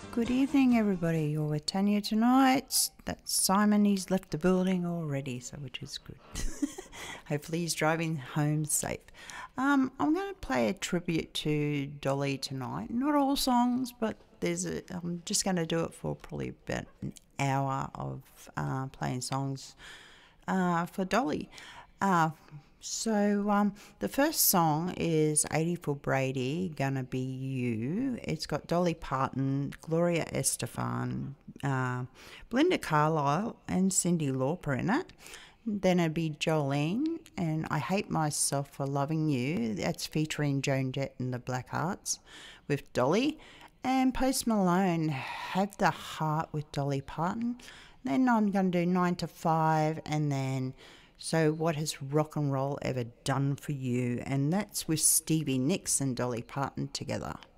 Good evening, everybody. You're with Tanya tonight. That's Simon. He's left the building already, so which is good. Hopefully, he's driving home safe. I'm going to play a tribute to Dolly tonight. Not all songs, but I'm just going to do it for probably about an hour of playing songs for Dolly. The first song is 80 for Brady, Gonna Be You. It's got Dolly Parton, Gloria Estefan, Belinda Carlisle and Cyndi Lauper in it. Then it'd be Jolene and I Hate Myself for Loving You. That's featuring Joan Jett and the Blackhearts with Dolly. And Post Malone, Have the Heart with Dolly Parton. Then I'm going to do 9 to 5 and then So What Has Rock and Roll Ever Done for You? And that's with Stevie Nicks and Dolly Parton together.